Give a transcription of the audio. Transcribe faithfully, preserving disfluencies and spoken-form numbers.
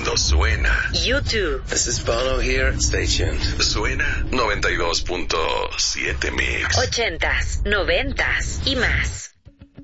cuando suena. YouTube. This is Bono here. Stay tuned. Suena noventa y dos punto siete Mix. Ochentas, noventas y más.